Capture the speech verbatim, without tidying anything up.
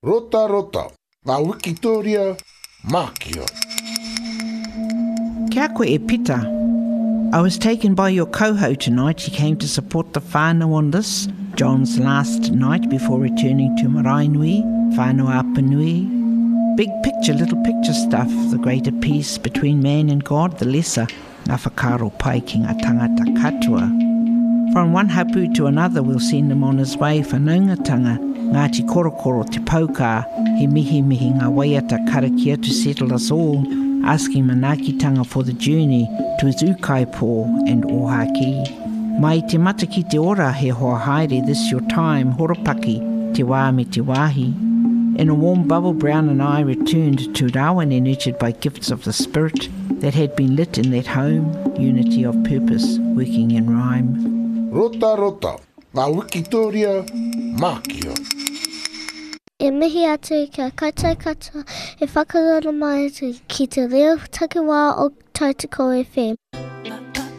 Rota rota, ngā Wikitoria Mākia. Kia koe e pita. I was taken by your coho tonight. He came to support the whānau on this, John's last night before returning to Maraenui, Whānau Apanui. Big picture, little picture stuff, the greater peace between man and God, the lesser, ngā whakaro pai ki ngā tangata katoa. From one hapu to another we'll send him on his way whanaungatanga, Ngāti Korokoro te Pauka, he mihi mihi ngā waiata karakia to settle us all, asking manakitanga for the journey to his ukaipo and ohaki. Mai te mata ki te ora he hoa haere, this your time, horopaki, te wā me te wāhi. In a warm bubble, Brown and I returned to Rawene, nurtured by gifts of the spirit that had been lit in that home, unity of purpose, working in rhyme. Rota rota, ngā Wikitoria Mākia. E mihi atu kia kaitai katoa, e whakarara mai atu ki te reo takiwā o Tautoko F M.